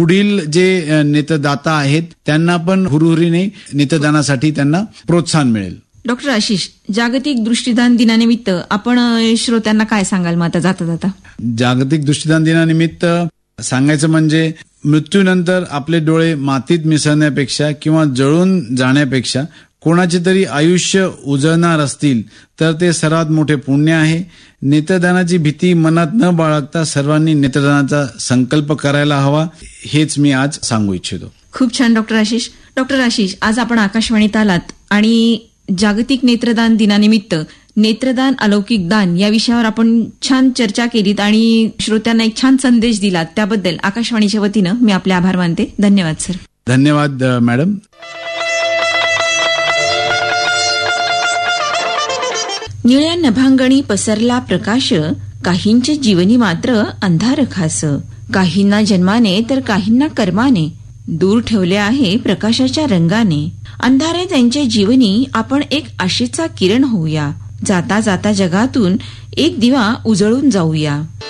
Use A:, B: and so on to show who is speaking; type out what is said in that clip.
A: पुढील जे नेत्रदाता आहेत त्यांना पण हुरहुरीने नेत्रदानासाठी त्यांना प्रोत्साहन मिळेल.
B: डॉक्टर आशिष, जागतिक दृष्टिदान दिनानिमित्त आपण श्रोत्यांना काय सांगाल मग आता जाता जाता?
A: जागतिक दृष्टिदान दिनानिमित्त सांगायचं म्हणजे मृत्यूनंतर आपले डोळे मातीत मिसळण्यापेक्षा किंवा जळून जाण्यापेक्षा कोणाचे तरी आयुष्य उजळणार असतील तर ते सर्वात मोठे पुण्य आहे. नेत्रदानाची भीती मनात न बाळगता सर्वांनी नेत्रदानाचा संकल्प करायला हवा, हेच मी आज सांगू इच्छितो.
B: खूप छान डॉक्टर आशिष. डॉक्टर आशिष, आज आपण आकाशवाणीत आलात आणि जागतिक नेत्रदान दिनानिमित्त नेत्रदान अलौकिक दान या विषयावर आपण छान चर्चा केलीत आणि श्रोत्यांना एक छान संदेश दिलात, त्याबद्दल आकाशवाणीच्या वतीनं मी आपले आभार मानते. धन्यवाद सर.
A: धन्यवाद मॅडम.
B: निळ्या नभांगणी पसरला प्रकाश, काहींचे जीवनी मात्र अंधार खास. काहींना जन्माने तर काहींना कर्माने दूर ठेवले आहे प्रकाशाच्या रंगाने. अंधारे त्यांच्या जीवनी आपण एक आशेचा किरण होऊया. जाता जाता जगातून एक दिवा उजळून जाऊया.